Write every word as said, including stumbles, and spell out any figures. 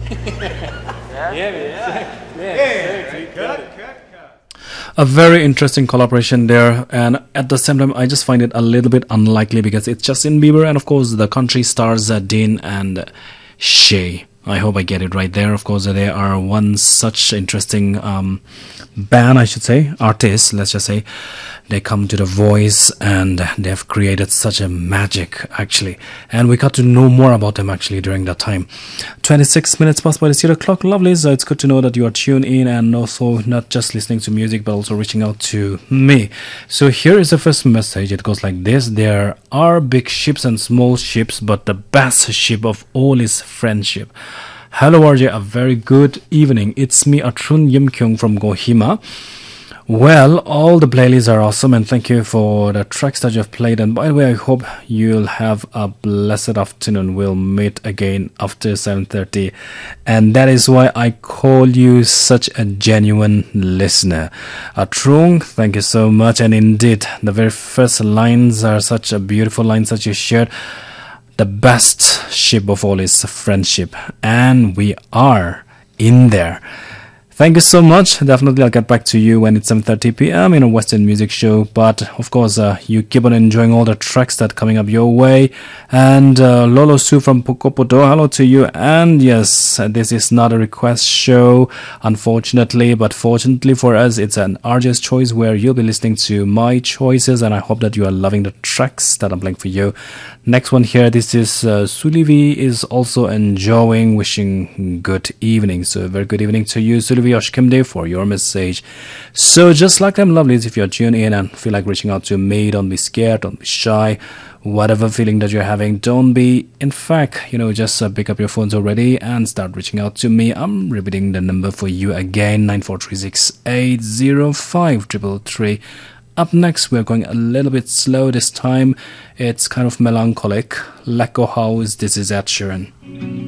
A very interesting collaboration there, and at the same time I just find it a little bit unlikely because it's Justin Bieber and of course the country stars uh, Dean and Shay. I hope I get it right there. Of course, they are one such interesting um, band, I should say, artists, let's just say. They come to The Voice and they have created such a magic, actually. And we got to know more about them, actually, during that time. twenty-six minutes past by the zero o'clock. Lovely. So it's good to know that you are tuned in and also not just listening to music, but also reaching out to me. So here is the first message. It goes like this. There are big ships and small ships, but the best ship of all is friendship. Hello R J, a very good evening. It's me, Atrun Yimkyung from Kohima. Well, all the playlists are awesome and thank you for the tracks that you've played. And by the way, I hope you'll have a blessed afternoon. We'll meet again after seven thirty. And that is why I call you such a genuine listener. Atrung, thank you so much. And indeed, the very first lines are such a beautiful lines that you shared. The best ship of all is friendship, and we are in there. Thank you so much. Definitely I'll get back to you when it's seven thirty p m in a Western Music Show. But of course, uh, you keep on enjoying all the tracks that are coming up your way. And uh, Lolo Su from Pukopoto, hello to you. And yes, this is not a request show, unfortunately. But fortunately for us, it's an R J's Choice where you'll be listening to my choices. And I hope that you are loving the tracks that I'm playing for you. Next one here, this is uh, Sulivi is also enjoying, wishing good evening. So very good evening to you, Sulivi Oshkimde, for your message. So just like them lovelies, if you're tuned in and feel like reaching out to me, don't be scared, don't be shy. Whatever feeling that you're having, don't be. In fact, you know, just uh, pick up your phones already and start reaching out to me. I'm repeating the number for you again, nine four three six eight zero five three three. Up next, we're going a little bit slow this time. It's kind of melancholic. Let Go House, this is Ed Sheeran.